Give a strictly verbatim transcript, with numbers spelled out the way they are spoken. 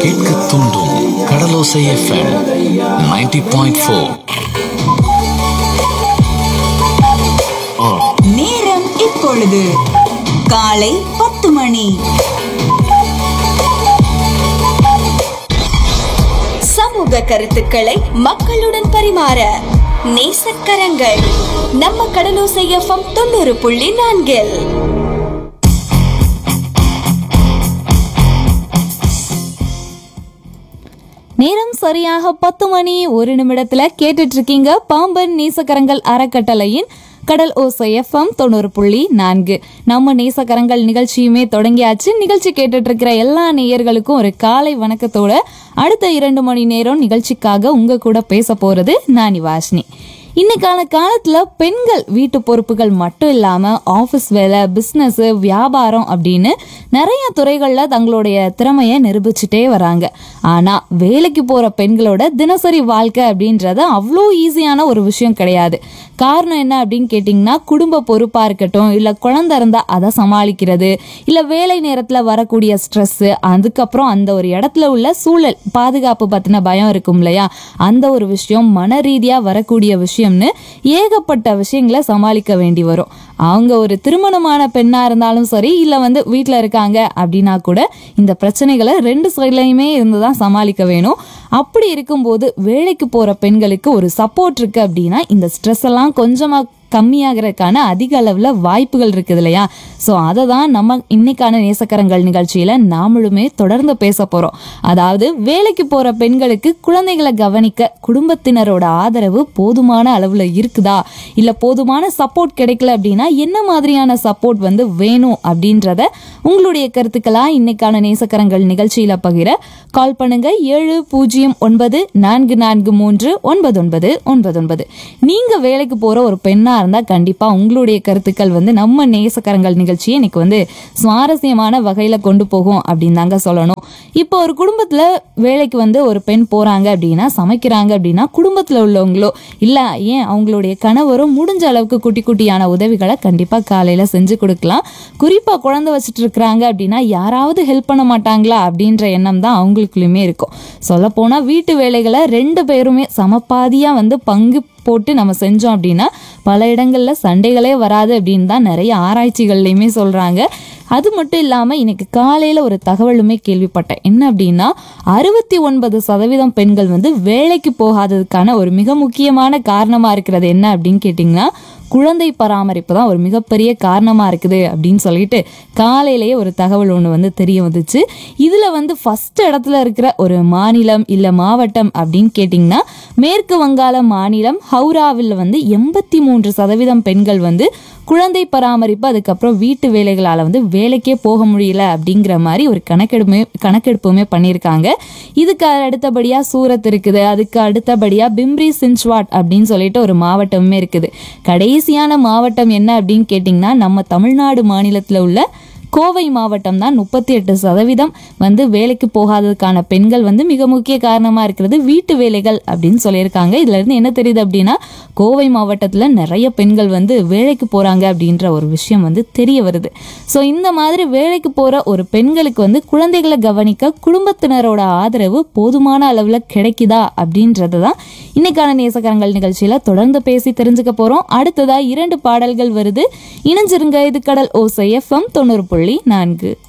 கேட்க தூண்டும் கடலோசை FM ninety point four. நேரம் இப்பொழுது காலை பத்து மணி. சமூக கருத்துக்களை மக்களுடன் பரிமாற நேசக்கரங்கள் நம்ம கடலோசை எஃப்எம் தொண்ணூறு புள்ளி நான்கில். நேரம் சரியாக பத்து மணி ஒரு நிமிடத்துல கேட்டுட்டு இருக்கீங்க பாம்பன் நேசக்கரங்கள் அறக்கட்டளையின் கடல் ஓசை எஃப்எம் தொண்ணூறு புள்ளி நான்கு. நம்ம நேசக்கரங்கள் நிகழ்ச்சியுமே தொடங்கியாச்சு. நிகழ்ச்சி கேட்டுட்டு இருக்கிற எல்லா நேயர்களுக்கும் ஒரு காலை வணக்கத்தோட அடுத்த இரண்டு மணி நேரம் நிகழ்ச்சிக்காக உங்க கூட பேச போறது நான் வாஷ்னி. இன்னைக்கான காலத்துல பெண்கள் வீட்டு பொறுப்புகள் மட்டும் இல்லாம ஆபீஸ் வேலை, பிசினஸ், வியாபாரம் அப்படின்னு நிறைய துறைகள்ல தங்களுடைய திறமைய நிரூபிச்சுட்டே வராங்க. ஆனா வேலைக்கு போற பெண்களோட தினசரி வாழ்க்கை அப்படின்றது அவ்வளோ ஈஸியான ஒரு விஷயம் கிடையாது. காரணம் என்ன அப்படின்னு கேட்டிங்கன்னா, குடும்ப பொறுப்பா இருக்கட்டும், இல்ல குழந்தை இருந்தா அதை சமாளிக்கிறது, இல்ல வேலை நேரத்துல வரக்கூடிய ஸ்ட்ரெஸ், அதுக்கப்புறம் அந்த ஒரு இடத்துல உள்ள சூழல் பாதுகாப்பு பத்தின பயம் இருக்கும் இல்லையா, அந்த ஒரு விஷயம், மன ரீதியா வரக்கூடிய விஷயம்னு ஏகப்பட்ட விஷயங்களை சமாளிக்க வேண்டி வரும். அவங்க ஒரு திருமணமான பெண்ணா இருந்தாலும் சரி, இல்ல வந்து வீட்டுல இருக்காங்க அப்படின்னா கூட இந்த பிரச்சனைகளை ரெண்டு சைட்லயுமே இருந்துதான் சமாளிக்க வேணும். அப்படி இருக்கும்போது வேலைக்கு போற பெண்களுக்கு ஒரு சப்போர்ட் இருக்கு அப்படின்னா இந்த ஸ்ட்ரெஸ் எல்லாம் கொஞ்சமா கம்மியாகிறதுக்கான அதிக அளவுல வாய்ப்புகள் இருக்குது இல்லையா. ஸோ அதை தான் நம்ம இன்னைக்கான நேசக்கரங்கள் நிகழ்ச்சியில நாமளுமே தொடர்ந்து பேச போறோம். அதாவது வேலைக்கு போற பெண்களுக்கு குழந்தைகளை கவனிக்க குடும்பத்தினரோட ஆதரவு போதுமான அளவுல இருக்குதா, இல்ல போதுமான சப்போர்ட் கிடைக்கல அப்படின்னா என்ன மாதிரியான சப்போர்ட் வந்து வேணும் அப்படின்றத உங்களுடைய கருத்துக்களா இன்னைக்கான நேசக்கரங்கள் நிகழ்ச்சியில பகிர கால் பண்ணுங்க. ஏழு பூஜ்ஜியம் ஒன்பது நான்கு நான்கு மூன்று ஒன்பது ஒன்பது ஒன்பது ஒன்பது. நீங்க வேலைக்கு போற ஒரு பெண்ணா இருந்தா கண்டிப்பா உங்களுடைய கருத்துக்கள் வந்து நம்ம நேசக்கரங்கள் நிகழ்ச்சியை இன்னைக்கு வந்து சுவாரஸ்யமான வகையில கொண்டு போகும் அப்படின்னு தாங்க சொல்லணும். இப்போ ஒரு குடும்பத்துல வேலைக்கு வந்து ஒரு பெண் போறாங்க அப்படின்னா, சமைக்கிறாங்க அப்படின்னா, குடும்பத்துல உள்ளவங்களோ இல்ல ஏன் அவங்களுடைய கணவரும் முடிஞ்ச அளவுக்கு குட்டி குட்டியான உதவிகளை கண்டிப்பா காலையில செஞ்சு கொடுக்கலாம். குறிப்பா குழந்தை வச்சுட்டு இருக்கிறாங்க அப்படின்னா யாராவது ஹெல்ப் பண்ண மாட்டாங்களா அப்படின்ற எண்ணம் தான் அவங்களுக்குள்ளயுமே இருக்கும். சொல்ல போனா வீட்டு வேலைகளை ரெண்டு பேருமே சமப்பாதியா வந்து பங்கு போட்டு நம்ம செஞ்சோம் அப்படின்னா பல இடங்கள்ல சண்டைகளே வராது அப்படின்னு தான் நிறைய ஆராய்ச்சிகள்லையுமே சொல்றாங்க. அது மட்டும் இல்லாம இன்னைக்கு காலையில ஒரு தகவலுமே கேள்விப்பட்டேன். என்ன அப்படின்னா, அறுபத்தி ஒன்பது சதவீதம் பெண்கள் வந்து வேலைக்கு போகாததுக்கான ஒரு மிக முக்கியமான காரணமா இருக்கிறது என்ன அப்படின்னு கேட்டிங்கன்னா, குழந்தை பராமரிப்பு தான் ஒரு மிகப்பெரிய காரணமா இருக்குது அப்படின்னு சொல்லிட்டு காலையிலேயே ஒரு தகவல் ஒன்று வந்து தெரிய வந்துச்சு. இதுல வந்து ஃபர்ஸ்ட் இடத்துல இருக்கிற ஒரு மாநிலம் இல்ல மாவட்டம் அப்படின்னு கேட்டிங்கன்னா, மேற்கு வங்காள மாநிலம் ஹவுராவில் வந்து எண்பத்தி மூன்று சதவீதம் பெண்கள் வந்து குழந்தை பராமரிப்பு அதுக்கப்புறம் வீட்டு வேலைகளால வந்து வேலைக்கே போக முடியல அப்படிங்கிற மாதிரி ஒரு கணக்கெடுப்புமே கணக்கெடுப்புமே பண்ணியிருக்காங்க. இதுக்கு அடுத்தபடியா சூரத் இருக்குது, அதுக்கு அடுத்தபடியா பிம்ரி சின்ச்வாட் அப்படின்னு சொல்லிட்டு ஒரு மாவட்டமுமே இருக்குது. கடைசியான மாவட்டம் என்ன அப்படின்னு கேட்டிங்கன்னா, நம்ம தமிழ்நாடு மாநிலத்தில் உள்ள கோவை மாவட்டம் தான் முப்பத்தி எட்டு சதவீதம் வந்து வேலைக்கு போகாததுக்கான பெண்கள் வந்து மிக முக்கிய காரணமா இருக்கிறது வீட்டு வேலைகள் அப்படின்னு சொல்லியிருக்காங்க. இதுல இருந்து என்ன தெரியுது அப்படின்னா, கோவை மாவட்டத்துல நிறைய பெண்கள் வந்து வேலைக்கு போறாங்க அப்படின்ற ஒரு விஷயம் வந்து தெரிய வருது. ஸோ இந்த மாதிரி வேலைக்கு போற ஒரு பெண்களுக்கு வந்து குழந்தைகளை கவனிக்க குடும்பத்தினரோட ஆதரவு போதுமான அளவுல கிடைக்குதா அப்படின்றது தான் இன்னைக்கான நேசக்கரங்கள் நிகழ்ச்சியில தொடர்ந்து பேசி தெரிஞ்சுக்க போறோம். அடுத்ததா இரண்டு பாடல்கள் வருது, இணைஞ்சிருங்க. இது கடல் ஓசை எஃப்எம் தொண்ணூறு புள்ளி நான்கு.